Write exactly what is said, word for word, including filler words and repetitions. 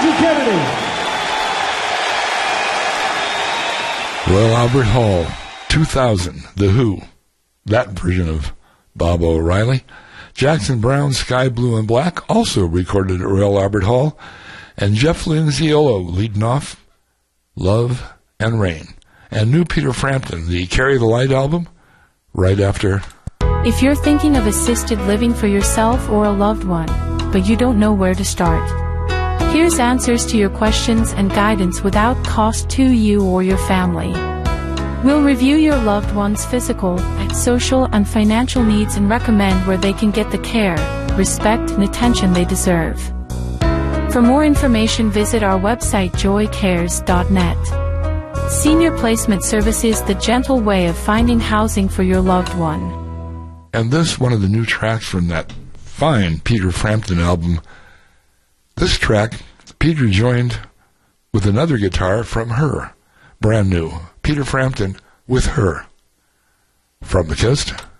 Jackie Kennedy. Royal Albert Hall, two thousand, The Who, that version of Bob O'Reilly. Jackson Browne's Sky Blue and Black, also recorded at Royal Albert Hall. And Jeff Linziolo leading off, Love and Rain. And new Peter Frampton, the Carry the Light album, right after. If you're thinking of assisted living for yourself or a loved one, but you don't know where to start, here's answers to your questions and guidance without cost to you or your family. We'll review your loved one's physical, social, and financial needs and recommend where they can get the care, respect, and attention they deserve. For more information, visit our website joy cares dot net. Senior Placement Services, the gentle way of finding housing for your loved one. And this, one of the new tracks from that fine Peter Frampton album. This track, Peter joined with another guitar from Her, brand new. Peter Frampton with Her. From the Coast.